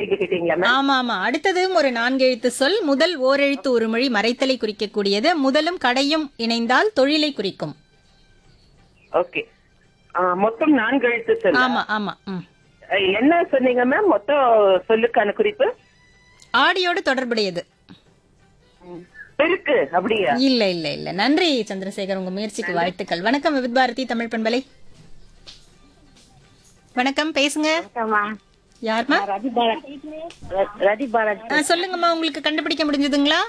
கேள்வி கேட்டீங்களா மேம்? ஆமா ஆமா, அடுத்ததும் ஒரு 4 எழுத்து சொல். முதல் ஓரெழுத்து ஒரு மொழி மறைத்தலை குறிக்கக்கூடியது. முதலும் கடையும் இணைந்தால் தொழிலை குறிக்கும். ஓகே. மொத்தம் 4 எழுத்து சொல்லு. ஆமா ஆமா. என்ன சொன்னீங்க மேம்? மொத்தம் சொல்லுக்கான குறிப்பு ஆடியோடு தொடர்புடையது. பெருக்கு அப்படியா? இல்ல இல்ல இல்ல. நன்றி சந்திரசேகர், உங்க முயற்சிக்கு வாழ்த்துக்கள். வணக்கம் விவித் பாரதி தமிழ் பண்பலை. வணக்கம், பேசுங்க. யாருமா? சொல்லுங்கம்மா, உங்களுக்கு கண்டுபிடிக்க முடிஞ்சதுங்களா?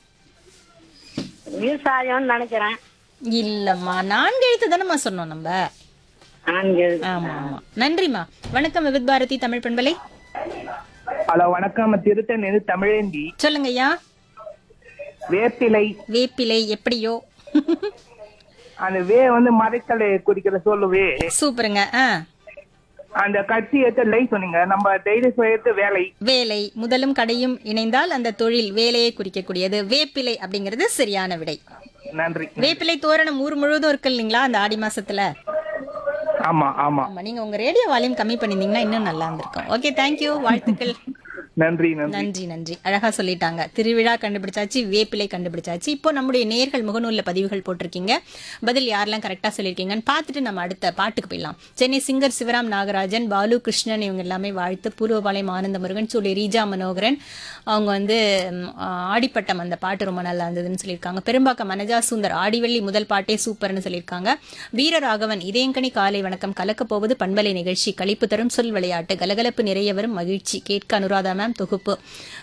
விவசாயம் நினைக்கிறேன். இல்லம்மா, 4 எழுத்து தானம்மா சொன்னோம் நம்ம. ஆமா ஆமா. நன்றிமா. வணக்கம் விவித் பாரதி தமிழ் பண்பலை. ஹலோ, வணக்கம். திருத்தணி தமிழேந்தி. சொல்லுங்க ஐயா. வேப்பிலை. வேப்பிலை எப்படியோ. அந்த வே மறைத்தலை குறிக்கிற சொல்லுவே. சூப்பருங்க. அந்த கட்சி ஏற்ற லை சொன்னீங்க. நம்ம டெய்லி செய்யறது வேலை. வேலை முதலும் கடையும் இணைந்தால் அந்த தொழில் வேலையை குறிக்கக்கூடியது. வேப்பிலை அப்படிங்கிறது சரியான விடை. நன்றி. வேப்பிலை தோரணம் ஊர் முழுவதும் இருக்கு இல்லைங்களா அந்த ஆடி மாசத்துல? ஆமா ஆமா. ஆமா, நீங்க உங்க ரேடியோ வால்யூம் கம்மி பண்ணிருந்தீங்கன்னா இன்னும் நல்லா இருந்திருக்கும். ஓகே, தேங்க்யூ, வாழ்த்துக்கள். நன்றி நன்றி நன்றி. அழகா சொல்லிட்டாங்க. திருவிழா கண்டுபிடிச்சாச்சு, வேப்பிலை கண்டுபிடிச்சாச்சு. இப்போ நம்முடைய நேர்கள் முகநூல்ல பதிவுகள் போட்டிருக்கீங்க. பதில் யாரெல்லாம் கரெக்டா சொல்லியிருக்கீங்கன்னு பார்த்துட்டு நம்ம அடுத்த பாட்டுக்கு போயிடலாம். சென்னை சிங்கர் சிவராம் நாகராஜன், பாலு கிருஷ்ணன் இவங்க எல்லாமே வாழ்த்து. பூர்வபாளையம் ஆனந்த முருகன், சொல்லி ரீஜா மனோகரன் அவங்க ஆடிப்பட்டம் அந்த பாட்டு ரொம்ப நல்லா இருந்ததுன்னு சொல்லியிருக்காங்க. பெரும்பாக்கம் மனஜா சுந்தர் ஆடிவெள்ளி முதல் பாட்டே சூப்பர்னு சொல்லியிருக்காங்க. வீரராகவன் இதயங்கனி காலை வணக்கம், கலக்க போவது பண்பலை நிகழ்ச்சி, களிப்பு தரும் சொல் விளையாட்டு, கலகலப்பு நிறைய வரும் மகிழ்ச்சி, கேட்க அனுராதா மேம் தொகுப்பு,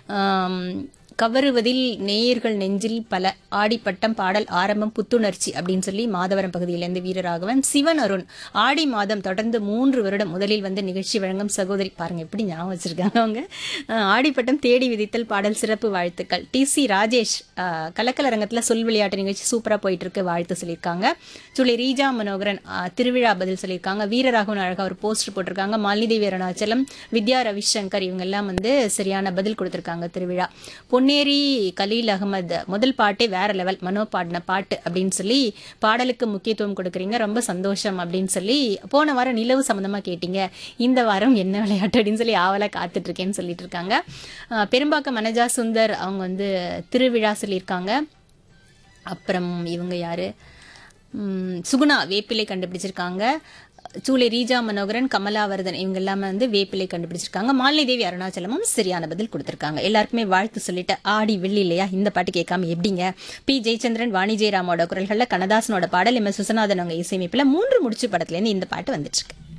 கவருவதில் நேயர்கள் நெஞ்சில் பல, ஆடிப்பட்டம் பாடல் ஆரம்பம் புத்துணர்ச்சி அப்படின்னு சொல்லி மாதவரம் பகுதியிலிருந்து வீரராகவன். சிவன் அருண் ஆடி மாதம் தொடர்ந்து 3 வருடம் முதலில் நிகழ்ச்சி வழங்கும் சகோதரி. பாருங்க எப்படி ஞாபகம் வச்சிருக்காங்க அவங்க. ஆடிப்பட்டம் தேடி விதித்தல் பாடல் சிறப்பு வாழ்த்துக்கள். டி.சி. ராஜேஷ் கலக்கலரங்கத்துல சொல் விளையாட்டு நிகழ்ச்சி சூப்பரா போயிட்டு இருக்கு வாழ்த்து சொல்லியிருக்காங்க. சொல்லி ரீஜா மனோகரன் திருவிழா பதில் சொல்லியிருக்காங்க. வீரராகவன் அழகா ஒரு போஸ்டர் போட்டிருக்காங்க. மாலிதேவி அருணாச்சலம், வித்யா ரவிசங்கர் இவங்க எல்லாம் சரியான பதில் கொடுத்திருக்காங்க. திருவிழா பொன்னேரி கலீல் அகமது முதல் பாட்டே வேற லெவல், மனோ பாடின பாட்டு அப்படின்னு சொல்லி பாடலுக்கு முக்கியத்துவம் கொடுக்குறீங்க, ரொம்ப சந்தோஷம் அப்படின்னு சொல்லி. போன வாரம் நிலவு சம்பந்தமா கேட்டீங்க, இந்த வாரம் என்ன விளையாட்டு அப்படின்னு சொல்லி ஆவலா காத்துட்டு இருக்கேன்னு சொல்லிட்டு இருக்காங்க. பெரும்பாக்கம் மனஜா சுந்தர் அவங்க திருவிழா சொல்லியிருக்காங்க. அப்புறம் இவங்க யாரு, சுகுணா வேப்பிலை கண்டுபிடிச்சிருக்காங்க. சூளை ரீஜா மனோகரன், கமலாவர்தன் இவங்க எல்லாமே வேப்பிலை கண்டுபிடிச்சிருக்காங்க. மாலினி அருணாச்சலமும் சரியான பதில் கொடுத்திருக்காங்க. எல்லாருக்குமே வாழ்த்து சொல்லிட்டு ஆடி வெள்ளி இல்லையா, இந்த பாட்டு கேட்காம எப்படிங்க. பி ஜெயச்சந்திரன், வாணி ஜெயராமோட குரல்கள்ல கண்ணதாசனோட பாடல், எம் எஸ் விஸ்வநாதன் அவங்க இசையமைப்புல 3 முடிச்சு படத்துல இருந்து இந்த பாட்டு வந்துட்டு இருக்கு.